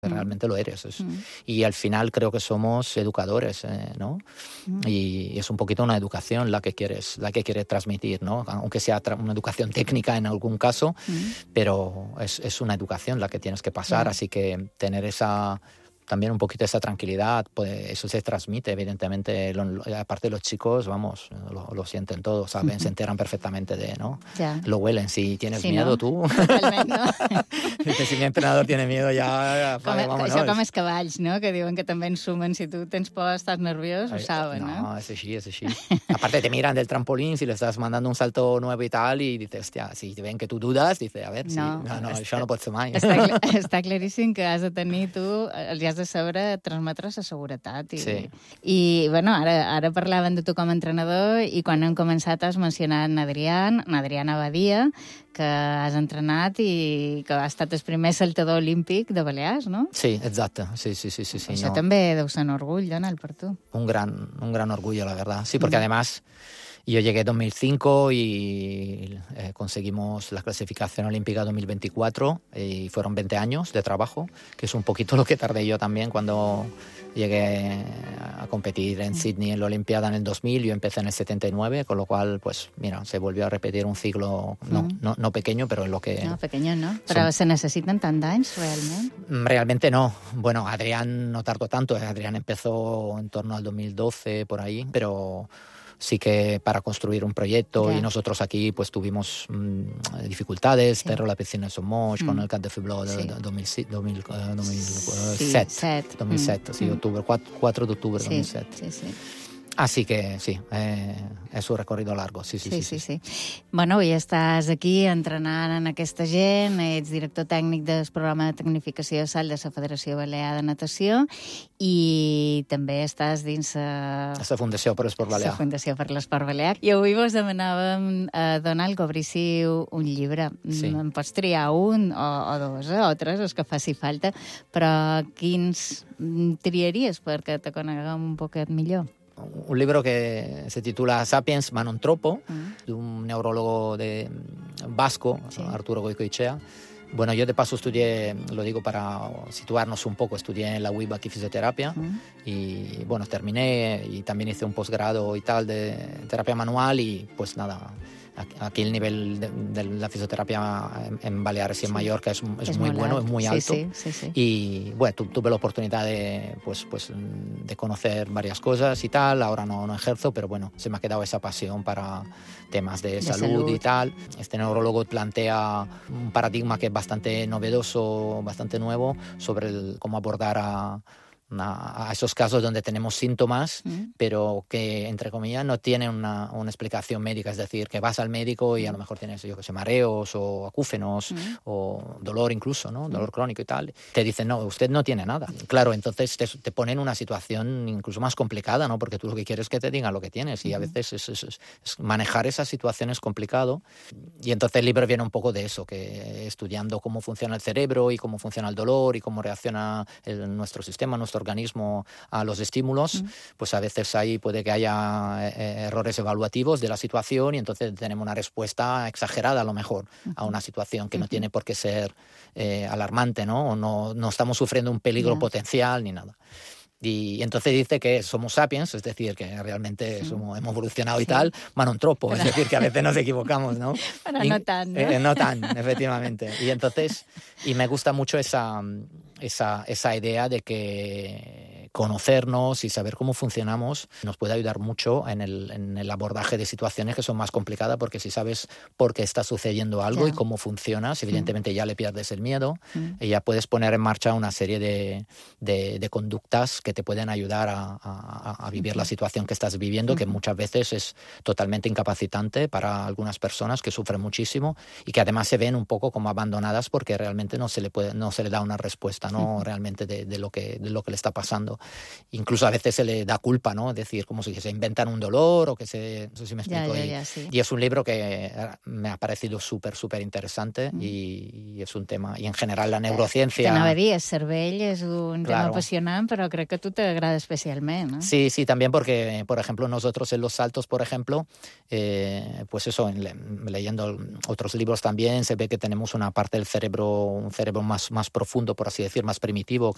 Realmente lo eres. Y al final creo que somos educadores, ¿no? Y es un poquito una educación la que quieres transmitir, ¿no? Aunque sea una educación técnica en algún caso, pero es una educación la que tienes que pasar, así que tener también un poquito esa tranquilidad, pues eso se transmite, evidentemente, aparte de los chicos, vamos, lo sienten todos, saben, se enteran perfectamente ¿no? Lo huelen, si tienes miedo, no? tú. Totalment, no? Si mi entrenador tiene miedo, ya vámonos. Això com els cavalls, no? Que diuen que també ensumen, si tu tens por, estàs nerviós, ho saben, ¿no? No, es así. Aparte te miran del trampolín si le estás mandando un salto nuevo y tal, y dices, hostia, si ven que tú dudas, dice, a ver, això no pot ser mai. Està claríssim que has de tenir tu, els has de saber transmetre la seguretat. I bueno, ara parlaven de tu com a entrenador i quan hem començat has mencionat Adrián Abadia, que has entrenat i que ha estat el primer saltador olímpic de Balears, ¿no? Sí, exacte. Sí. Això també deu ser un orgull, Donald, per tu. Un gran orgullo, la verdad. Sí, porque además yo llegué en 2005 y conseguimos la clasificación olímpica 2024 y fueron 20 años de trabajo, que es un poquito lo que tardé yo también cuando llegué a competir en Sydney en la Olimpiada en el 2000. Yo empecé en el 79, con lo cual, pues mira, se volvió a repetir un ciclo no pequeño, pero en lo que... No, pequeño no. Però se necessiten tant d'anys, realment? Realmente no. Bueno, Adrián no tardó tanto. Adrián empezó en torno al 2012, por ahí, pero... sí que para construir un proyecto y nosotros aquí pues tuvimos dificultades, Terro la piscina de Somos, con el Camp de Fiblo de 2007, octubre, 4 de octubre de 2007. Sí. Así que sí, és un recorrido largo, sí. Bueno, avui estàs aquí entrenant en aquesta gent, ets director tècnic del programa de tecnificació de salt de la Federació Balear de Natació i també estàs dins la Fundació per l'Esport Balear. La Fundació per l'Esport Balear. I avui vos demanàvem a Donald que obríssiu un llibre. En pots triar un o dos o tres, els que faci falta, però quins triaries perquè te coneguem un poquet millor? Un libro que se titula Sapiens Manontropo, de un neurólogo vasco, Arturo Goicoechea. Bueno, yo de paso estudié, lo digo para situarnos un poco, estudié en la UIB aquí fisioterapia y bueno, terminé y también hice un posgrado y tal de terapia manual y pues nada, aquí el nivel de la fisioterapia en Baleares y en Mallorca es muy bueno, es muy alto. Sí. Y bueno, tuve la oportunidad de conocer varias cosas y tal. Ahora no ejerzo, pero bueno, se me ha quedado esa pasión para temas de salud y tal. Este neurólogo plantea un paradigma que es bastante novedoso, bastante nuevo, sobre cómo abordar a esos casos donde tenemos síntomas, pero que, entre comillas, no tienen una explicación médica. Es decir, que vas al médico y a lo mejor tienes, mareos o acúfenos o dolor incluso, ¿no? Dolor crónico y tal. Te dicen, no, usted no tiene nada. Claro, entonces te ponen en una situación incluso más complicada, ¿no? Porque tú lo que quieres es que te digan lo que tienes y a veces es manejar esa situación es complicado. Y entonces el libro viene un poco de eso, que estudiando cómo funciona el cerebro y cómo funciona el dolor y cómo reacciona nuestro sistema, nuestro organismo a los estímulos, pues a veces ahí puede que haya errores evaluativos de la situación y entonces tenemos una respuesta exagerada a lo mejor a una situación que no tiene por qué ser alarmante, ¿no? O no estamos sufriendo un peligro potencial ni nada. Y entonces dice que somos sapiens, es decir, que realmente hemos evolucionado y tal, manontropo, es decir, que a veces nos equivocamos, ¿no? Bueno, no tan, ¿no? No tan, efectivamente. Y entonces, y me gusta mucho esa idea de que conocernos y saber cómo funcionamos nos puede ayudar mucho en el abordaje de situaciones que son más complicadas, porque si sabes por qué está sucediendo algo y cómo funcionas, evidentemente ya le pierdes el miedo y ya puedes poner en marcha una serie de conductas que te pueden ayudar a vivir la situación que estás viviendo, que muchas veces es totalmente incapacitante para algunas personas que sufren muchísimo y que además se ven un poco como abandonadas porque realmente no se le da una respuesta, ¿no? Realmente de lo que le está pasando. Incluso a veces se le da culpa, ¿no? Es decir, como si se inventan un dolor o que no sé si me explico. Sí. Y es un libro que me ha parecido súper interesante y es un tema, y en general la neurociencia... T'anava a dir, el cervell és un tema apassionant, però crec que a tu t'agrada especialment, ¿no? Sí, también porque, por ejemplo, nosotros en los saltos, por ejemplo, pues eso, leyendo otros libros también, se ve que tenemos una parte del cerebro, un cerebro más profundo, por así decir, más primitivo,